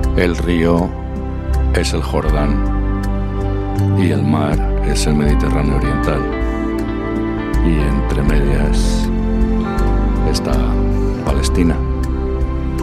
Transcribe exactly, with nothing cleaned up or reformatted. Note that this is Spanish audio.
El río es el Jordán y el mar es el Mediterráneo oriental. Y entre medias está Palestina.